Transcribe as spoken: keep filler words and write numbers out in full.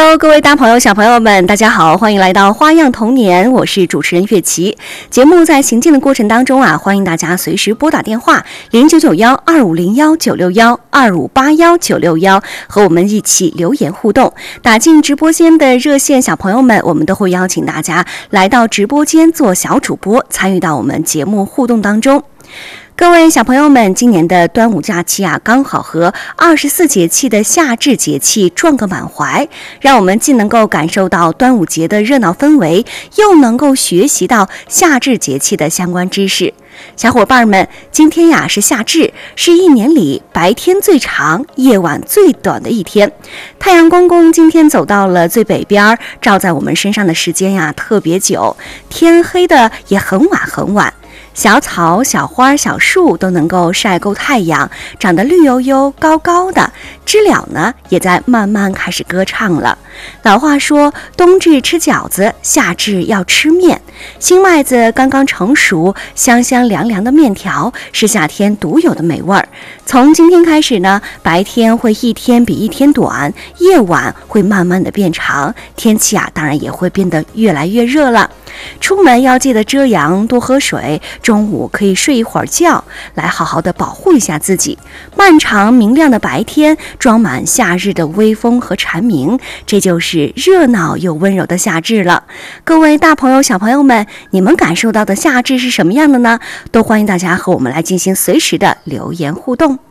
Hello， 各位大朋友、小朋友们，大家好，欢迎来到花样童年，我是主持人月琪。节目在行进的过程当中啊，欢迎大家随时拨打电话零九九幺二五零幺九六幺二五八幺九六幺，和我们一起留言互动。打进直播间的热线小朋友们，我们都会邀请大家来到直播间做小主播，参与到我们节目互动当中。各位小朋友们，今年的端午假期啊，刚好和二十四节气的夏至节气撞个满怀，让我们既能够感受到端午节的热闹氛围，又能够学习到夏至节气的相关知识。小伙伴们，今天呀是夏至，是一年里白天最长、夜晚最短的一天。太阳公公今天走到了最北边，照在我们身上的时间呀特别久，天黑的也很晚很晚。小草、小花、小树都能够晒够太阳，长得绿油油、高高的，知了呢也在慢慢开始歌唱了。老话说，冬至吃饺子，夏至要吃面。新麦子刚刚成熟，香香凉凉的面条是夏天独有的美味儿。从今天开始呢，白天会一天比一天短，夜晚会慢慢的变长，天气啊当然也会变得越来越热了。出门要记得遮阳，多喝水，中午可以睡一会儿觉，来好好的保护一下自己。漫长明亮的白天，装满夏日的微风和蝉鸣，这就是热闹又温柔的夏至了。各位大朋友、小朋友们，你们感受到的夏至是什么样的呢？都欢迎大家和我们来进行随时的留言互动。